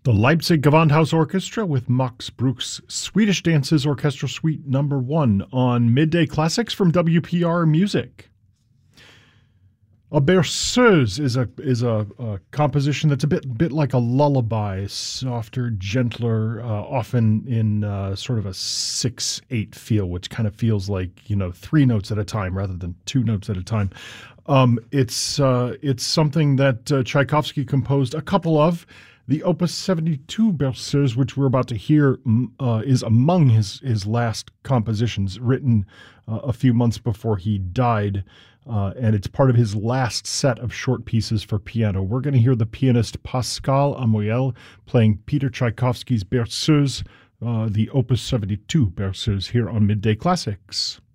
The Leipzig Gewandhaus Orchestra with Max Bruch's Swedish Dances Orchestral Suite Number 1 on Midday Classics from WPR Music. A berceuse is a composition that's a bit like a lullaby, softer, gentler, often in sort of a 6/8 feel, which kind of feels like 3 notes at a time rather than 2 notes at a time. It's something that Tchaikovsky composed a couple of. The Opus 72 berceuse, which we're about to hear, is among his last compositions, written a few months before he died, and it's part of his last set of short pieces for piano. We're going to hear the pianist Pascal Amoyel playing Peter Tchaikovsky's berceuse, the Opus 72 berceuse, here on Midday Classics.